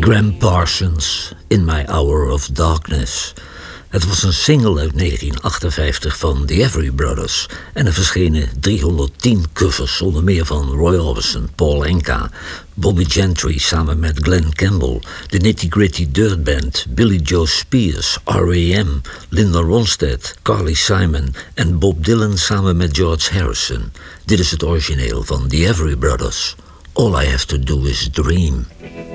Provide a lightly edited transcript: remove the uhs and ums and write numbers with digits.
Gram Parsons, In My Hour of Darkness. Het was een single uit 1958 van The Everly Brothers en er verschenen 310 covers, onder meer van Roy Orbison, Paul Anka, Bobby Gentry samen met Glenn Campbell, de Nitty Gritty Dirt Band, Billy Joe Spears, R.E.M., Linda Ronstadt, Carly Simon en Bob Dylan samen met George Harrison. Dit is het origineel van The Everly Brothers. All I Have to Do Is Dream.